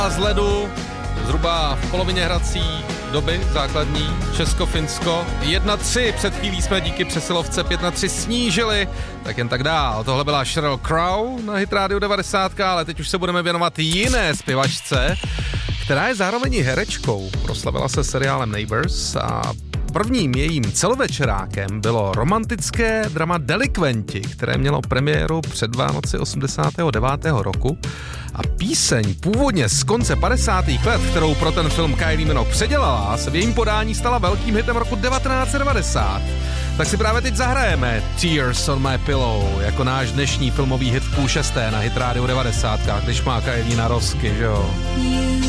Z ledu, zhruba v polovině hrací doby základní, Česko-Finsko 1-3, před chvílí jsme díky přesilovce 5-3 snížili, tak jen tak dál. Tohle byla Sheryl Crow na Hit Radio 90, ale teď už se budeme věnovat jiné zpěvačce, která je zároveň i herečkou. Proslavila se seriálem Neighbours a prvním jejím celovečerákem bylo romantické drama Delikventi, které mělo premiéru před Vánoci 89. roku. A píseň původně z konce 50. let, kterou pro ten film Kylie Minogue předělala, se v jejím podání stala velkým hitem roku 1990. Tak si právě teď zahrajeme Tears on my pillow jako náš dnešní filmový hit v 5:30 na Hit Radio 90, když má Kylie na rozky, že jo?